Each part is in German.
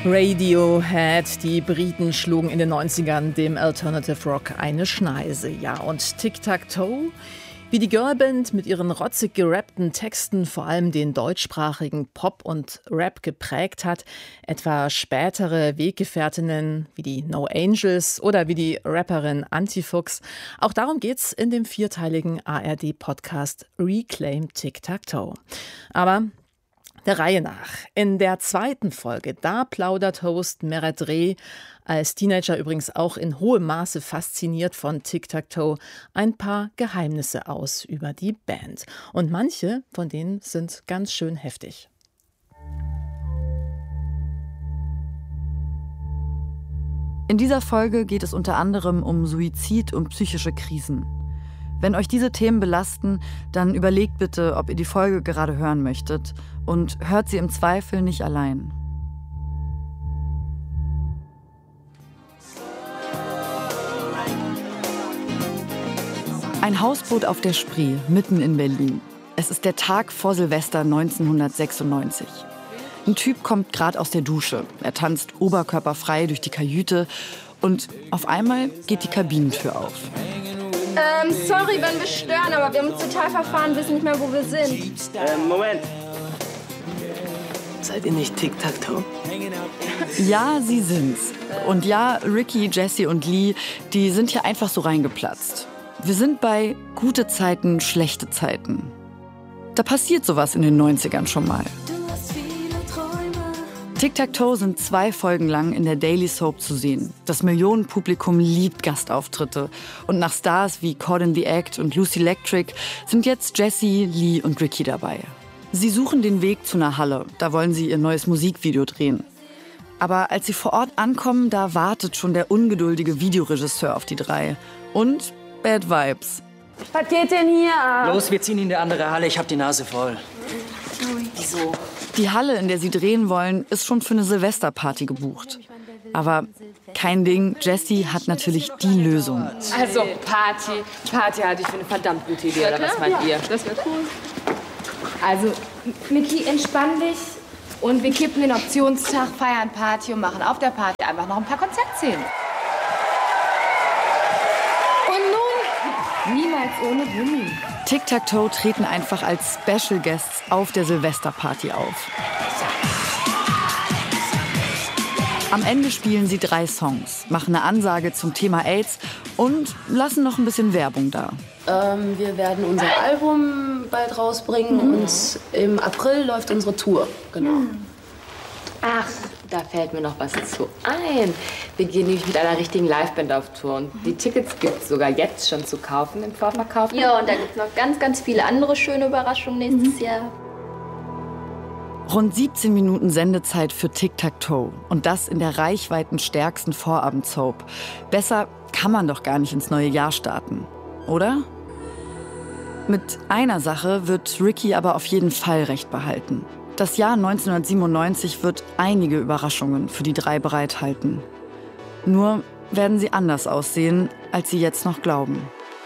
Radiohead, die Briten schlugen in den 90ern dem Alternative Rock eine Schneise. Ja, und Tic-Tac-Toe, wie die Girlband mit ihren rotzig gerappten Texten vor allem den deutschsprachigen Pop und Rap geprägt hat, etwa spätere Weggefährtinnen wie die No Angels oder wie die Rapperin Antifuchs. Auch darum geht's in dem vierteiligen ARD-Podcast Reclaim Tic-Tac-Toe. Aber der Reihe nach. In der zweiten Folge, da plaudert Host Meret Reh, als Teenager übrigens auch in hohem Maße fasziniert von Tic-Tac-Toe, ein paar Geheimnisse aus über die Band. Und manche von denen sind ganz schön heftig. In dieser Folge geht es unter anderem um Suizid und psychische Krisen. Wenn euch diese Themen belasten, dann überlegt bitte, ob ihr die Folge gerade hören möchtet und hört sie im Zweifel nicht allein. Ein Hausboot auf der Spree, mitten in Berlin. Es ist der Tag vor Silvester 1996. Ein Typ kommt gerade aus der Dusche. Er tanzt oberkörperfrei durch die Kajüte und auf einmal geht die Kabinentür auf. Sorry, wenn wir stören, aber wir haben uns total verfahren, wissen nicht mehr, wo wir sind. Moment. Seid ihr nicht Tic-Tac-Toe? Ja, sie sind's. Und ja, Ricky, Jessie und Lee, die sind hier einfach so reingeplatzt. Wir sind bei gute Zeiten, schlechte Zeiten. Da passiert sowas in den 90ern schon mal. Tic-Tac-Toe sind 2 Folgen lang in der Daily Soap zu sehen. Das Millionenpublikum liebt Gastauftritte. Und nach Stars wie Caught in the Act und Lucy Electric sind jetzt Jessie, Lee und Ricky dabei. Sie suchen den Weg zu einer Halle. Da wollen sie ihr neues Musikvideo drehen. Aber als sie vor Ort ankommen, da wartet schon der ungeduldige Videoregisseur auf die 3. Und Bad Vibes. Was geht denn hier ab? Los, wir ziehen in die andere Halle. Ich hab die Nase voll. Wieso? Die Halle, in der sie drehen wollen, ist schon für eine Silvesterparty gebucht. Aber kein Ding, Jessie hat natürlich die Lösung. Also Party halte ich für eine verdammt gute Idee, oder was meint ihr? Das wäre cool. Also, Niki, entspann dich und wir kippen den Optionstag, feiern Party und machen auf der Party einfach noch ein paar Konzertszenen. Und nun, niemals ohne Gummi. Tic-Tac-Toe treten einfach als Special Guests auf der Silvesterparty auf. Am Ende spielen sie 3 Songs, machen eine Ansage zum Thema AIDS und lassen noch ein bisschen Werbung da. Wir werden unser Album bald rausbringen und im April läuft unsere Tour. Genau. Ach, da fällt mir noch was zu ein. Wir gehen nämlich mit einer richtigen Liveband auf Tour. Und die Tickets gibt es sogar jetzt schon zu kaufen im Vorverkauf. Ja, und da gibt es noch ganz, ganz viele andere schöne Überraschungen nächstes Jahr. Rund 17 Minuten Sendezeit für Tic-Tac-Toe. Und das in der reichweitenstärksten Vorabendsoap. Besser kann man doch gar nicht ins neue Jahr starten, oder? Mit einer Sache wird Ricky aber auf jeden Fall recht behalten. Das Jahr 1997 wird einige Überraschungen für die 3 bereithalten. Nur werden sie anders aussehen, als sie jetzt noch glauben.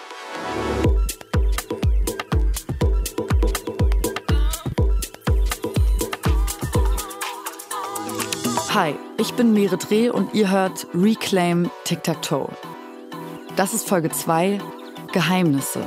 Hi, ich bin Meret Reh und ihr hört Reclaim Tic-Tac-Toe. Das ist Folge 2, Geheimnisse.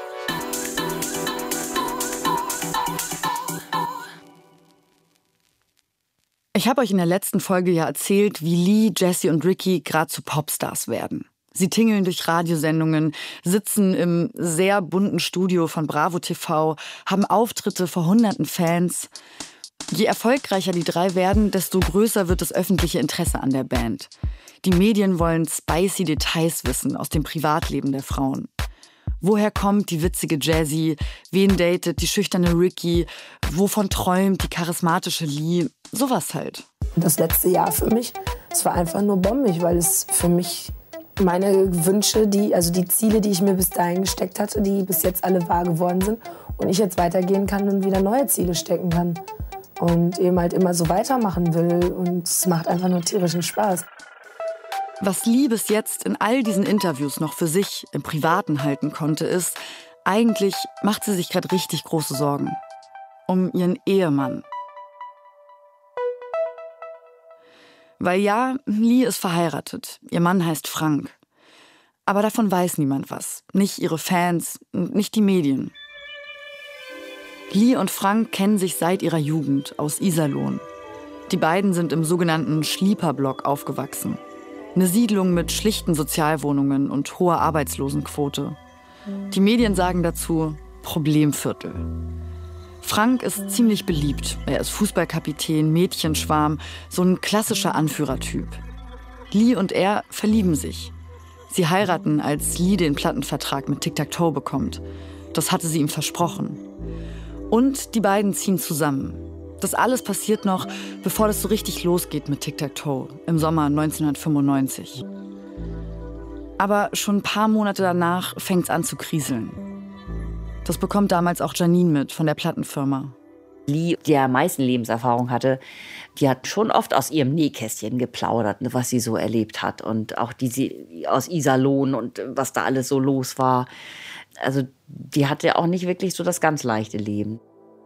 Ich habe euch in der letzten Folge ja erzählt, wie Lee, Jessie und Ricky gerade zu Popstars werden. Sie tingeln durch Radiosendungen, sitzen im sehr bunten Studio von Bravo TV, haben Auftritte vor hunderten Fans. Je erfolgreicher die 3 werden, desto größer wird das öffentliche Interesse an der Band. Die Medien wollen spicy Details wissen aus dem Privatleben der Frauen. Woher kommt die witzige Jessie? Wen datet die schüchterne Ricky? Wovon träumt die charismatische Lee? Sowas halt. Das letzte Jahr für mich, es war einfach nur bombig, weil es für mich meine Wünsche, die Ziele, die ich mir bis dahin gesteckt hatte, die bis jetzt alle wahr geworden sind und ich jetzt weitergehen kann und wieder neue Ziele stecken kann und eben halt immer so weitermachen will und es macht einfach nur tierischen Spaß. Was Lee bis jetzt in all diesen Interviews noch für sich im Privaten halten konnte, ist, eigentlich macht sie sich gerade richtig große Sorgen. Um ihren Ehemann. Weil ja, Lee ist verheiratet. Ihr Mann heißt Frank. Aber davon weiß niemand was. Nicht ihre Fans, nicht die Medien. Lee und Frank kennen sich seit ihrer Jugend aus Iserlohn. Die beiden sind im sogenannten Schlieperblock aufgewachsen. Eine Siedlung mit schlichten Sozialwohnungen und hoher Arbeitslosenquote. Die Medien sagen dazu Problemviertel. Frank ist ziemlich beliebt. Er ist Fußballkapitän, Mädchenschwarm, so ein klassischer Anführertyp. Lee und er verlieben sich. Sie heiraten, als Lee den Plattenvertrag mit Tic Tac Toe bekommt. Das hatte sie ihm versprochen. Und die beiden ziehen zusammen. Das alles passiert noch, bevor das so richtig losgeht mit Tic Tac Toe, im Sommer 1995. Aber schon ein paar Monate danach fängt es an zu kriseln. Das bekommt damals auch Janine mit von der Plattenfirma. Lee, die ja am meisten Lebenserfahrung hatte, die hat schon oft aus ihrem Nähkästchen geplaudert, was sie so erlebt hat. Und auch die aus Iserlohn und was da alles so los war. Also die hatte auch nicht wirklich so das ganz leichte Leben.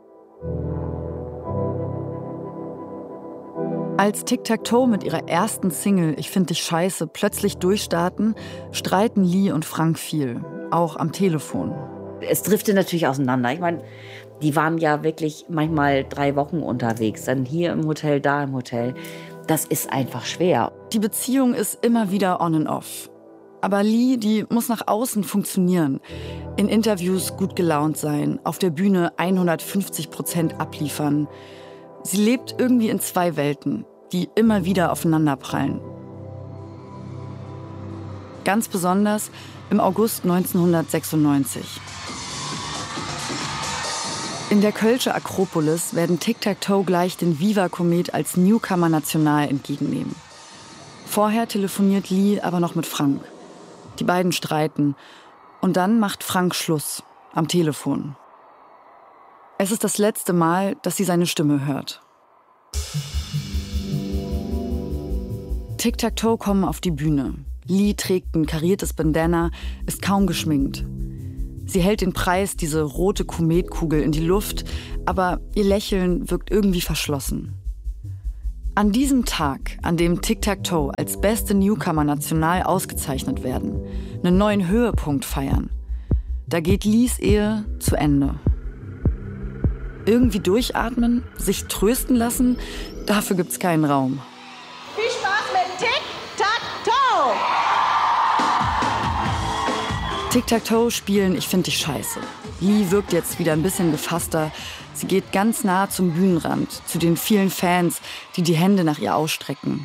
Als Tic Tac Toe mit ihrer ersten Single Ich find dich scheiße plötzlich durchstarten, streiten Lee und Frank viel, auch am Telefon. Es driftet natürlich auseinander. Ich meine, die waren ja wirklich manchmal 3 Wochen unterwegs, dann hier im Hotel, da im Hotel. Das ist einfach schwer. Die Beziehung ist immer wieder on and off. Aber Lee, die muss nach außen funktionieren. In Interviews gut gelaunt sein, auf der Bühne 150% abliefern. Sie lebt irgendwie in 2 Welten, die immer wieder aufeinanderprallen. Ganz besonders im August 1996. In der Kölscher Akropolis werden Tic Tac Toe gleich den Viva Komet als Newcomer national entgegennehmen. Vorher telefoniert Lee aber noch mit Frank. Die beiden streiten. Und dann macht Frank Schluss am Telefon. Es ist das letzte Mal, dass sie seine Stimme hört. Tic Tac Toe kommen auf die Bühne. Lee trägt ein kariertes Bandana, ist kaum geschminkt. Sie hält den Preis, diese rote Kometkugel, in die Luft, aber ihr Lächeln wirkt irgendwie verschlossen. An diesem Tag, an dem Tic Tac Toe als beste Newcomer national ausgezeichnet werden, einen neuen Höhepunkt feiern, da geht Lees Ehe zu Ende. Irgendwie durchatmen, sich trösten lassen, dafür gibt's keinen Raum. Viel Spaß mit Tic Tac Toe! Tic Tac Toe spielen Ich find dich scheiße. Lee wirkt jetzt wieder ein bisschen gefasster. Sie geht ganz nah zum Bühnenrand, zu den vielen Fans, die die Hände nach ihr ausstrecken.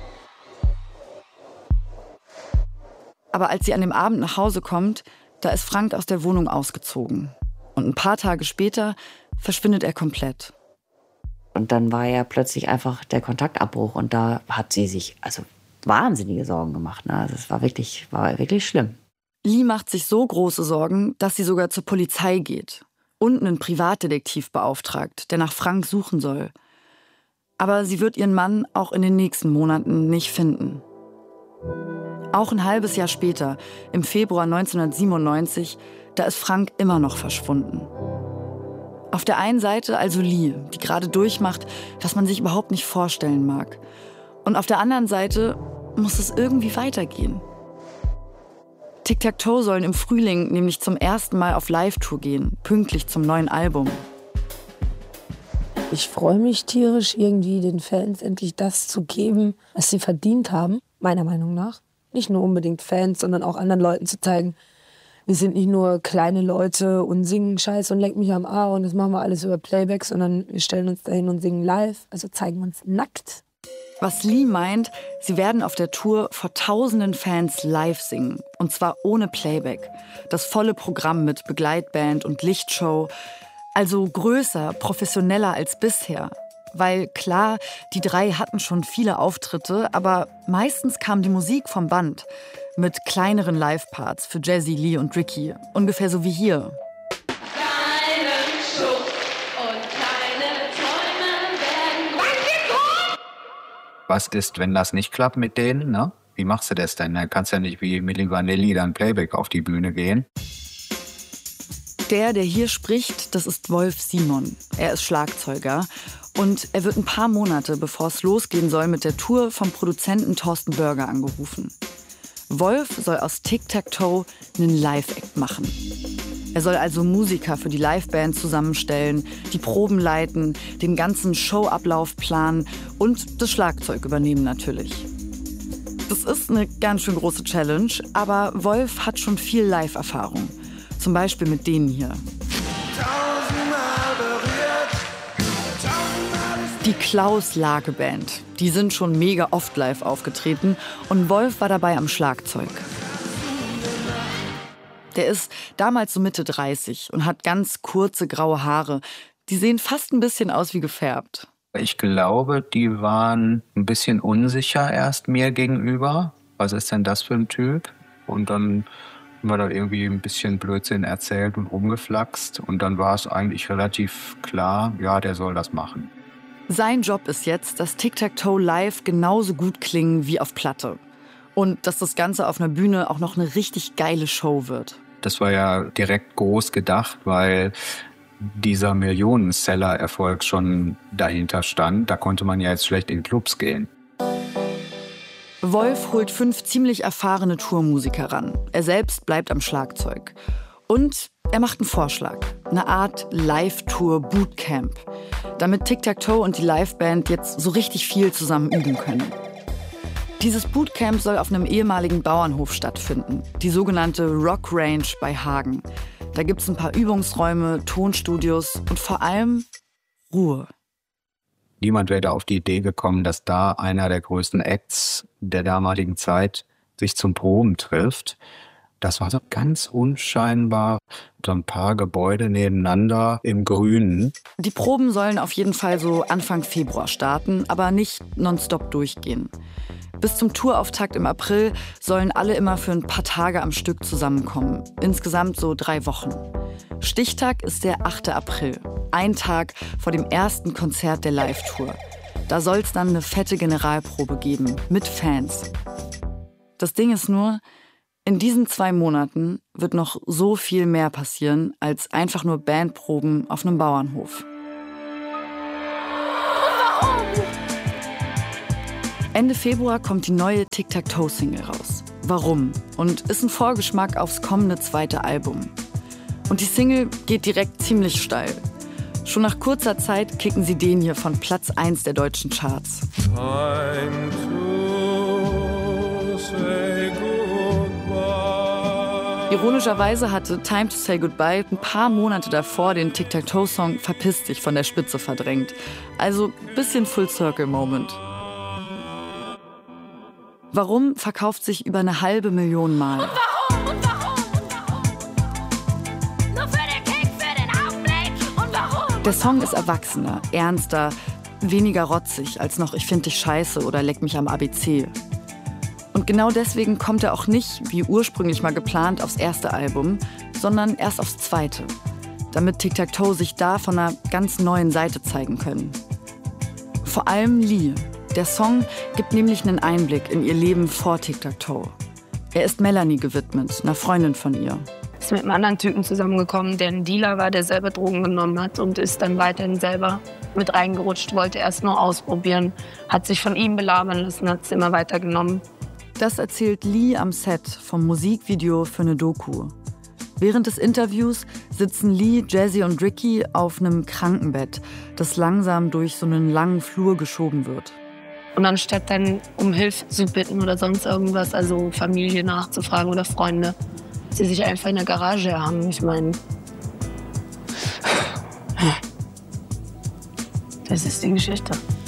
Aber als sie an dem Abend nach Hause kommt, da ist Frank aus der Wohnung ausgezogen. Und ein paar Tage später verschwindet er komplett. Und dann war ja plötzlich einfach der Kontaktabbruch. Und da hat sie sich wahnsinnige Sorgen gemacht. Ne? Also es war wirklich schlimm. Lee macht sich so große Sorgen, dass sie sogar zur Polizei geht und einen Privatdetektiv beauftragt, der nach Frank suchen soll. Aber sie wird ihren Mann auch in den nächsten Monaten nicht finden. Auch ein halbes Jahr später, im Februar 1997, da ist Frank immer noch verschwunden. Auf der einen Seite also Lee, die gerade durchmacht, was man sich überhaupt nicht vorstellen mag. Und auf der anderen Seite muss es irgendwie weitergehen. Tic Tac Toe sollen im Frühling nämlich zum ersten Mal auf Live-Tour gehen, pünktlich zum neuen Album. Ich freue mich tierisch, irgendwie den Fans endlich das zu geben, was sie verdient haben, meiner Meinung nach. Nicht nur unbedingt Fans, sondern auch anderen Leuten zu zeigen, wir sind nicht nur kleine Leute und singen Scheiß und leck mich am A und das machen wir alles über Playback, sondern wir stellen uns dahin und singen live, also zeigen uns nackt. Was Lee meint, sie werden auf der Tour vor tausenden Fans live singen. Und zwar ohne Playback. Das volle Programm mit Begleitband und Lichtshow. Also größer, professioneller als bisher. Weil klar, die 3 hatten schon viele Auftritte, aber meistens kam die Musik vom Band. Mit kleineren Live-Parts für Jessie, Lee und Ricky. Ungefähr so wie hier. Was ist, wenn das nicht klappt mit denen, ne? Wie machst du das denn? Da kannst du ja nicht wie Milli Vanilli dann Playback auf die Bühne gehen. Der hier spricht, das ist Wolf Simon. Er ist Schlagzeuger. Und er wird ein paar Monate, bevor es losgehen soll mit der Tour, vom Produzenten Thorsten Börger angerufen. Wolf soll aus Tic-Tac-Toe einen Live-Act machen. Er soll also Musiker für die Liveband zusammenstellen, die Proben leiten, den ganzen Showablauf planen und das Schlagzeug übernehmen natürlich. Das ist eine ganz schön große Challenge, aber Wolf hat schon viel Live-Erfahrung. Zum Beispiel mit denen hier. Die Klaus-Lage-Band. Die sind schon mega oft live aufgetreten und Wolf war dabei am Schlagzeug. Der ist damals so Mitte 30 und hat ganz kurze graue Haare. Die sehen fast ein bisschen aus wie gefärbt. Ich glaube, die waren ein bisschen unsicher erst mir gegenüber. Was ist denn das für ein Typ? Und dann haben wir da irgendwie ein bisschen Blödsinn erzählt und rumgeflaxt. Und dann war es eigentlich relativ klar, ja, der soll das machen. Sein Job ist jetzt, dass Tic-Tac-Toe live genauso gut klingen wie auf Platte. Und dass das Ganze auf einer Bühne auch noch eine richtig geile Show wird. Das war ja direkt groß gedacht, weil dieser Millionen-Seller-Erfolg schon dahinter stand. Da konnte man ja jetzt schlecht in Clubs gehen. Wolf holt 5 ziemlich erfahrene Tourmusiker ran. Er selbst bleibt am Schlagzeug. Und er macht einen Vorschlag. Eine Art Live-Tour-Bootcamp. Damit Tic-Tac-Toe und die Liveband jetzt so richtig viel zusammen üben können. Dieses Bootcamp soll auf einem ehemaligen Bauernhof stattfinden. Die sogenannte Rock Range bei Hagen. Da gibt es ein paar Übungsräume, Tonstudios und vor allem Ruhe. Niemand wäre da auf die Idee gekommen, dass da einer der größten Acts der damaligen Zeit sich zum Proben trifft. Das war so ganz unscheinbar, so ein paar Gebäude nebeneinander im Grünen. Die Proben sollen auf jeden Fall so Anfang Februar starten, aber nicht nonstop durchgehen. Bis zum Tourauftakt im April sollen alle immer für ein paar Tage am Stück zusammenkommen. Insgesamt so 3 Wochen. Stichtag ist der 8. April. Ein Tag vor dem ersten Konzert der Live-Tour. Da soll es dann eine fette Generalprobe geben, mit Fans. Das Ding ist nur, in diesen 2 Monaten wird noch so viel mehr passieren, als einfach nur Bandproben auf einem Bauernhof. Ende Februar kommt die neue Tic-Tac-Toe-Single raus. Warum? Und ist ein Vorgeschmack aufs kommende 2. Album. Und die Single geht direkt ziemlich steil. Schon nach kurzer Zeit kicken sie den hier von Platz 1 der deutschen Charts. Time to say goodbye. Ironischerweise hatte Time to Say Goodbye ein paar Monate davor den Tic-Tac-Toe-Song Verpiss dich von der Spitze verdrängt. Also ein bisschen Full-Circle-Moment. Warum verkauft sich über 500.000 Mal? Und warum? Nur für den Kick, für den Aufblick. Und warum? Der Song ist erwachsener, ernster, weniger rotzig als noch Ich find dich scheiße oder Leck mich am ABC. Und genau deswegen kommt er auch nicht, wie ursprünglich mal geplant, aufs erste Album, sondern erst aufs zweite. Damit Tic-Tac-Toe sich da von einer ganz neuen Seite zeigen können. Vor allem Lee. Der Song gibt nämlich einen Einblick in ihr Leben vor Tic-Tac-Toe. Er ist Melanie gewidmet, einer Freundin von ihr. Ist mit einem anderen Typen zusammengekommen, der ein Dealer war, der selber Drogen genommen hat und ist dann weiterhin selber mit reingerutscht, wollte erst nur ausprobieren, hat sich von ihm belabern lassen, hat es immer weiter genommen. Das erzählt Lee am Set vom Musikvideo für eine Doku. Während des Interviews sitzen Lee, Jazzy und Ricky auf einem Krankenbett, das langsam durch so einen langen Flur geschoben wird. Und anstatt dann um Hilfe zu bitten oder sonst irgendwas, also Familie nachzufragen oder Freunde, sie sich einfach in der Garage erhangen. Ich meine, das ist die Geschichte.